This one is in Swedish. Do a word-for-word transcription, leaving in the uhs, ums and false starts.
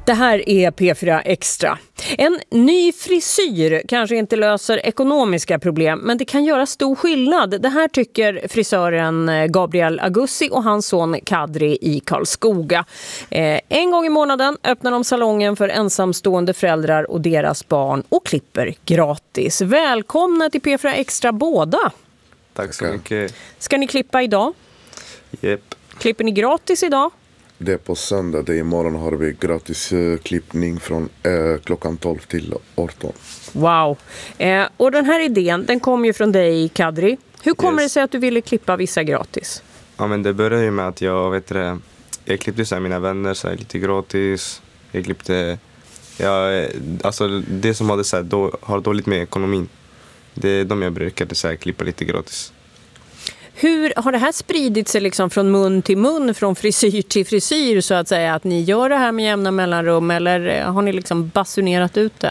Det här är P fyra Extra. En ny frisyr kanske inte löser ekonomiska problem, men det kan göra stor skillnad. Det här tycker frisören Gabriel Agussi och hans son Kadri i Karlskoga. Eh, en gång i månaden öppnar de salongen för ensamstående föräldrar och deras barn och klipper gratis. Välkomna till P fyra Extra båda. Tack så mycket. Ska ni klippa idag? Yep. Klipper ni gratis idag? Det är på söndag, det är imorgon har vi gratis uh, klippning från uh, klockan tolv till arton. Wow. Eh, och den här idén, den kom ju från dig, Kadri. Hur kommer Yes. det sig att du ville klippa vissa gratis? Ja, men det började ju med att jag vet det, jag klippte så här mina vänner så här, lite gratis. Jag klippte ja, alltså det som hade så här, då, har dåligt med ekonomin. Det är de jag brukade så här, klippa lite gratis. Hur har det här spridit sig liksom från mun till mun, från frisyr till frisyr så att säga, att ni gör det här med jämna mellanrum, eller har ni liksom basunerat ut det?